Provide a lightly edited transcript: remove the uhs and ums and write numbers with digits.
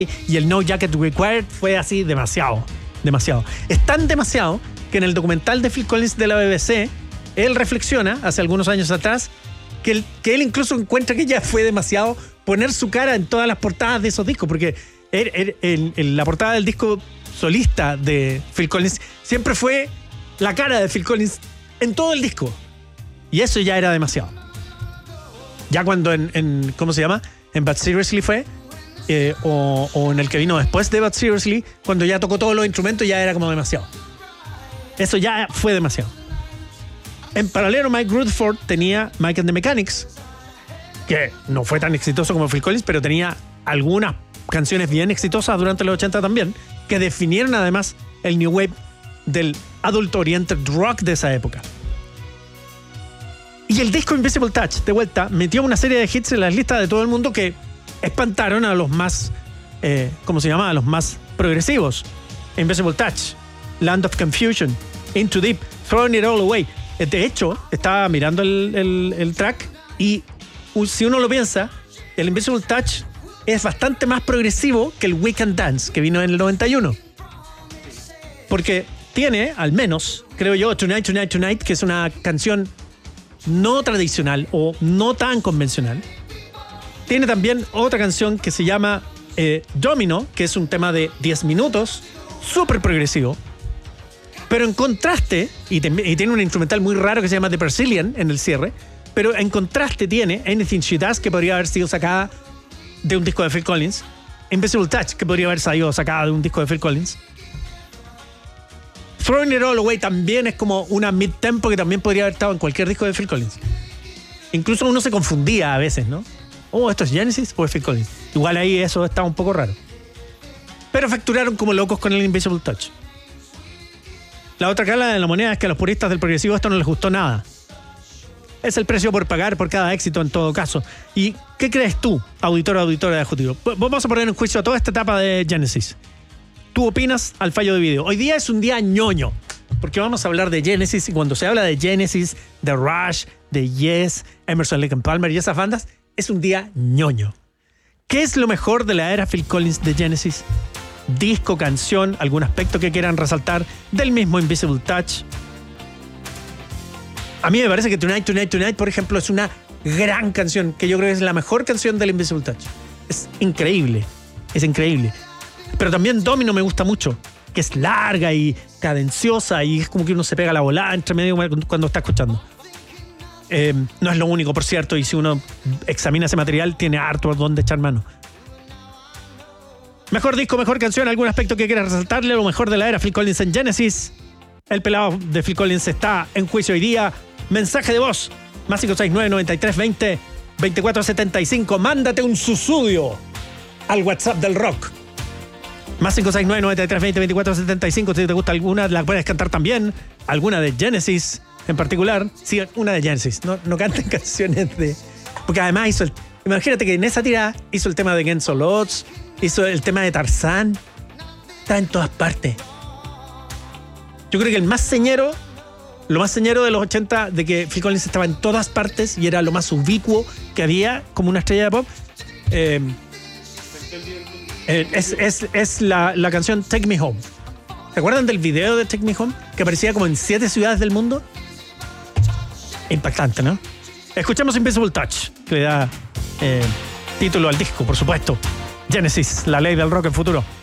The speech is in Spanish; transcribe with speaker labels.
Speaker 1: y el No Jacket Required fue así demasiado. Es tan demasiado que en el documental de Phil Collins de la BBC, él reflexiona, hace algunos años atrás, que él incluso encuentra que ya fue demasiado poner su cara en todas las portadas de esos discos, porque en la portada del disco solista de Phil Collins siempre fue la cara de Phil Collins en todo el disco. Y eso ya era demasiado. Ya cuando en ¿cómo se llama? En But Seriously fue, o en el que vino después de But Seriously, cuando ya tocó todos los instrumentos, ya era como demasiado. Eso ya fue demasiado. En paralelo, Mike Rutherford tenía Mike and the Mechanics, que no fue tan exitoso como Phil Collins, pero tenía algunas canciones bien exitosas durante los 80 también, que definieron además el New Wave del Adult Oriented Rock de esa época. Y el disco Invisible Touch, de vuelta, metió una serie de hits en las listas de todo el mundo que espantaron a los más, ¿cómo se llama? A los más progresivos. Invisible Touch, Land of Confusion, Into Deep, Throwing It All Away. De hecho, estaba mirando el track y si uno lo piensa, el Invisible Touch es bastante más progresivo que el We Can Dance, que vino en el 91. Porque tiene, al menos, creo yo, Tonight, Tonight, Tonight, que es una canción no tradicional o no tan convencional. Tiene también otra canción que se llama Domino, que es un tema de 10 minutos, súper progresivo. Pero en contraste, y tiene un instrumental muy raro que se llama The Brazilian en el cierre, pero en contraste tiene Anything She Does, que podría haber sido sacada de un disco de Phil Collins, Invisible Touch, que podría haber sido sacada de un disco de Phil Collins. Throwing It All Away también es como una mid-tempo que también podría haber estado en cualquier disco de Phil Collins. Incluso uno se confundía a veces, ¿no? ¿Esto es Genesis o es Phil Collins? Igual ahí eso está un poco raro. Pero facturaron como locos con el Invisible Touch. La otra cara de la moneda es que a los puristas del progresivo esto no les gustó nada. Es el precio por pagar por cada éxito en todo caso. ¿Y qué crees tú, auditor o auditora de Jotiro? Vamos a poner en juicio toda esta etapa de Genesis. ¿Tú opinas al fallo de video? Hoy día es un día ñoño, porque vamos a hablar de Genesis, y cuando se habla de Genesis, de Rush, de Yes, Emerson, Lake and Palmer y esas bandas, es un día ñoño. ¿Qué es lo mejor de la era Phil Collins de Genesis? Disco, canción, algún aspecto que quieran resaltar del mismo Invisible Touch. A mí me parece que Tonight, Tonight, Tonight, por ejemplo, es una gran canción, que yo creo que es la mejor canción del Invisible Touch. Es increíble, es increíble. Pero también Domino me gusta mucho, que es larga y cadenciosa y es como que uno se pega la volada entre medio cuando está escuchando. No es lo único, por cierto, y si uno examina ese material, tiene harto donde echar mano. Mejor disco, mejor canción, algún aspecto que quieras resaltarle, lo mejor de la era Phil Collins en Genesis. El pelado de Phil Collins está en juicio hoy día. Mensaje de voz, más 569-9320-2475. Mándate un susudio al WhatsApp del rock. Más 569-9320-2475. Si te gusta alguna, la puedes cantar también. Alguna de Genesis en particular. Sí, una de Genesis. No canten canciones de... Porque además hizo imagínate que en esa tirada hizo el tema de Against All Odds, hizo el tema de Tarzán. Está en todas partes. Yo creo que lo más señero de los 80, de que Phil Collins estaba en todas partes y era lo más ubicuo que había como una estrella de pop, es la canción Take Me Home. ¿Se acuerdan del video de Take Me Home? Que aparecía como en 7 ciudades del mundo. Impactante, ¿no? Escuchamos Invisible Touch, que le da título al disco, por supuesto. Genesis, la ley del rock en futuro.